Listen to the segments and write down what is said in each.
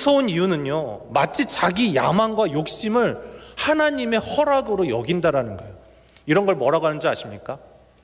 무서운 이유는요, 마치 자기 야망과 욕심을 하나님의 허락으로 여긴다라는 거예요. 이런 걸 뭐라고 하는지 아십니까?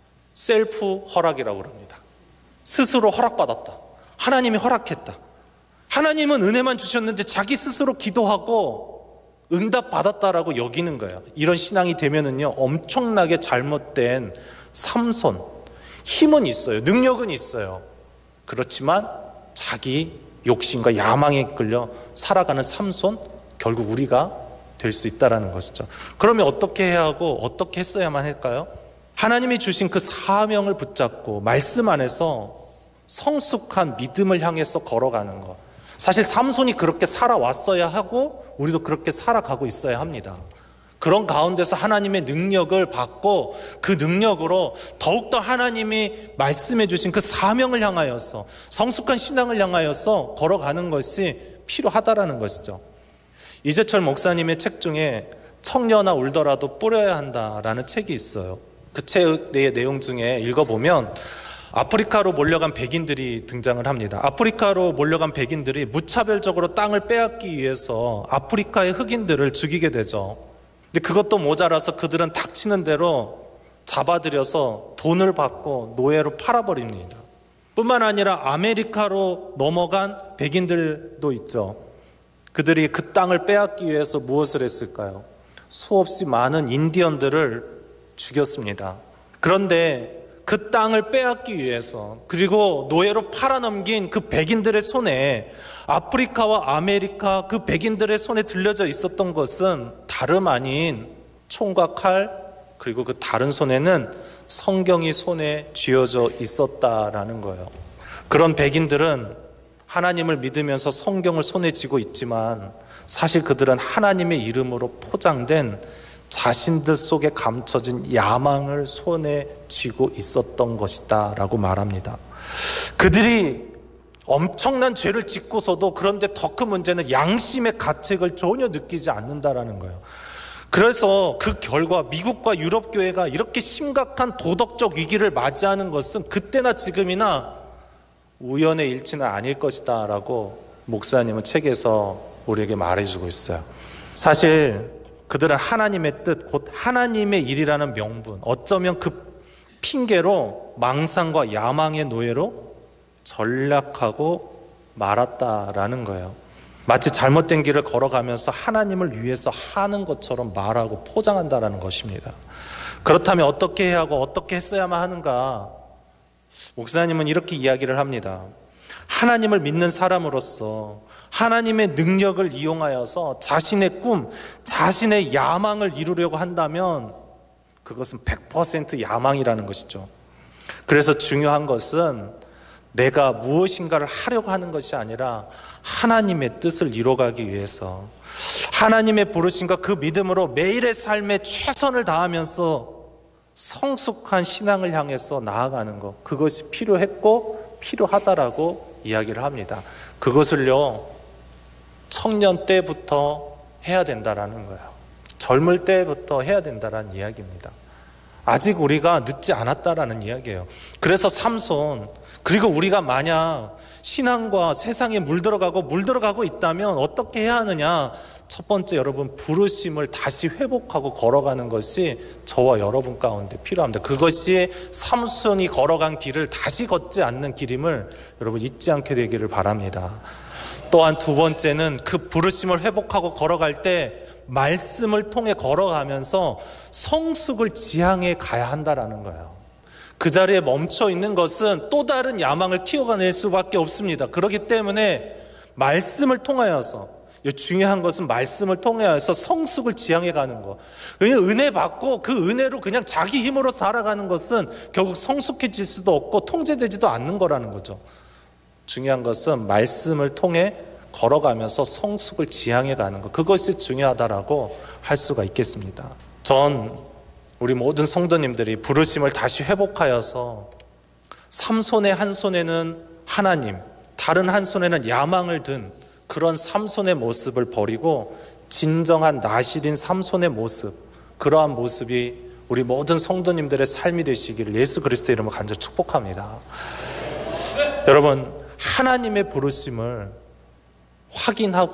셀프 허락이라고 합니다. 스스로 허락받았다. 하나님이 허락했다. 하나님은 은혜만 주셨는데 자기 스스로 기도하고 응답받았다라고 여기는 거예요. 이런 신앙이 되면은요, 엄청나게 잘못된 삼손, 힘은 있어요. 능력은 있어요. 그렇지만 자기 욕심과 야망에 끌려 살아가는 삼손, 결국 우리가 될 수 있다는 것이죠. 그러면 어떻게 해야 하고 어떻게 했어야만 할까요? 하나님이 주신 그 사명을 붙잡고 말씀 안에서 성숙한 믿음을 향해서 걸어가는 것. 사실 삼손이 그렇게 살아왔어야 하고 우리도 그렇게 살아가고 있어야 합니다. 그런 가운데서 하나님의 능력을 받고 그 능력으로 더욱더 하나님이 말씀해 주신 그 사명을 향하여서 성숙한 신앙을 향하여서 걸어가는 것이 필요하다라는 것이죠. 이재철 목사님의 책 중에 청년아 울더라도 뿌려야 한다라는 책이 있어요. 그 책의 내용 중에 읽어보면 아프리카로 몰려간 백인들이 등장을 합니다. 아프리카로 몰려간 백인들이 무차별적으로 땅을 빼앗기 위해서 아프리카의 흑인들을 죽이게 되죠. 근데 그것도 모자라서 그들은 닥치는 대로 잡아들여서 돈을 받고 노예로 팔아버립니다. 뿐만 아니라 아메리카로 넘어간 백인들도 있죠. 그들이 그 땅을 빼앗기 위해서 무엇을 했을까요? 수없이 많은 인디언들을 죽였습니다. 그런데 그 땅을 빼앗기 위해서, 그리고 노예로 팔아넘긴 그 백인들의 손에, 아프리카와 아메리카 그 백인들의 손에 들려져 있었던 것은 다름 아닌 총과 칼, 그리고 그 다른 손에는 성경이 손에 쥐어져 있었다라는 거예요. 그런 백인들은 하나님을 믿으면서 성경을 손에 쥐고 있지만 사실 그들은 하나님의 이름으로 포장된 자신들 속에 감춰진 야망을 손에 쥐고 있었던 것이다 라고 말합니다. 그들이 엄청난 죄를 짓고서도, 그런데 더 큰 문제는 양심의 가책을 전혀 느끼지 않는다라는 거예요. 그래서 그 결과 미국과 유럽 교회가 이렇게 심각한 도덕적 위기를 맞이하는 것은 그때나 지금이나 우연의 일치는 아닐 것이다 라고 목사님은 책에서 우리에게 말해주고 있어요. 사실 그들은 하나님의 뜻, 곧 하나님의 일이라는 명분, 어쩌면 그 핑계로 망상과 야망의 노예로 전락하고 말았다라는 거예요. 마치 잘못된 길을 걸어가면서 하나님을 위해서 하는 것처럼 말하고 포장한다라는 것입니다. 그렇다면 어떻게 해야 하고 어떻게 했어야만 하는가? 목사님은 이렇게 이야기를 합니다. 하나님을 믿는 사람으로서 하나님의 능력을 이용하여서 자신의 꿈, 자신의 야망을 이루려고 한다면 그것은 100% 야망이라는 것이죠. 그래서 중요한 것은 내가 무엇인가를 하려고 하는 것이 아니라 하나님의 뜻을 이뤄가기 위해서 하나님의 부르심과 그 믿음으로 매일의 삶에 최선을 다하면서 성숙한 신앙을 향해서 나아가는 것, 그것이 필요했고 필요하다라고 이야기를 합니다. 그것을요, 청년 때부터 해야 된다라는 거예요. 젊을 때부터 해야 된다라는 이야기입니다. 아직 우리가 늦지 않았다라는 이야기예요. 그래서 삼손, 그리고 우리가 만약 신앙과 세상에 물들어가고 있다면 어떻게 해야 하느냐? 첫 번째, 여러분, 부르심을 다시 회복하고 걸어가는 것이 저와 여러분 가운데 필요합니다. 그것이 삼손이 걸어간 길을 다시 걷지 않는 길임을 여러분 잊지 않게 되기를 바랍니다. 또한 두 번째는 그 부르심을 회복하고 걸어갈 때 말씀을 통해 걸어가면서 성숙을 지향해 가야 한다라는 거예요. 그 자리에 멈춰 있는 것은 또 다른 야망을 키워가낼 수밖에 없습니다. 그렇기 때문에 말씀을 통하여서, 중요한 것은 말씀을 통하여서 성숙을 지향해 가는 것. 그냥 은혜 받고 그 은혜로 그냥 자기 힘으로 살아가는 것은 결국 성숙해질 수도 없고 통제되지도 않는 거라는 거죠. 중요한 것은 말씀을 통해 걸어가면서 성숙을 지향해 가는 것, 그것이 중요하다라고 할 수가 있겠습니다. 우리 모든 성도님들이 부르심을 다시 회복하여서 삼손의 한 손에는 하나님, 다른 한 손에는 야망을 든 그런 삼손의 모습을 버리고 진정한 나실인 삼손의 모습, 그러한 모습이 우리 모든 성도님들의 삶이 되시기를 예수 그리스도의 이름으로 간절히 축복합니다. 여러분, 하나님의 부르심을 확인하고